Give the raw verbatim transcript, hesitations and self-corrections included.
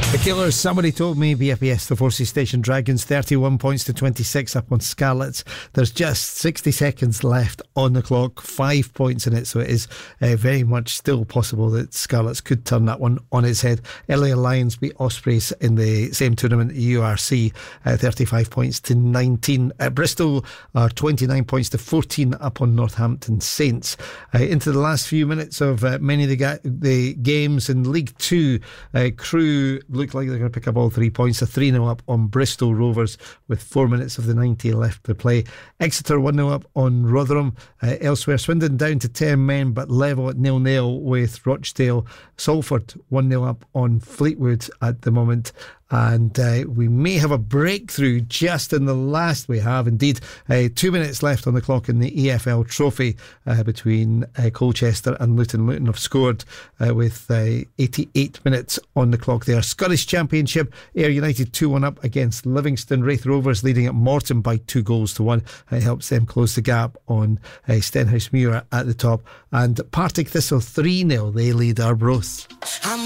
The Killers, Somebody Told Me. B F B S, the Forces Station. Dragons thirty-one points to twenty-six up on Scarlets. There's just sixty seconds left on the clock, five points in it, so it is uh, very much still possible that Scarlets could turn that one on its head. L A Lions beat Ospreys in the same tournament, U R C, uh, thirty-five points to nineteen. At Bristol are twenty-nine points to fourteen up on Northampton Saints. Uh, into the last few minutes of uh, many of the, ga- the games in League Two, uh, Crewe look like they're going to pick up all three points. A three nil up on Bristol Rovers with four minutes of the ninety left to play. Exeter one nil up on Rotherham. Uh, elsewhere, Swindon down to ten men but level at nil nil with Rochdale. Salford one nil up on Fleetwood at the moment. And uh, we may have a breakthrough just in the last. We have indeed uh, two minutes left on the clock in the E F L Trophy uh, between uh, Colchester and Luton. Luton have scored uh, with uh, eighty-eight minutes on the clock there. Scottish Championship, Ayr United two one up against Livingston. Wraith Rovers leading at Morton by two goals to one. It helps them close the gap on uh, Stenhousemuir at the top. And Partick Thistle three nil, they lead Arbroath. I'm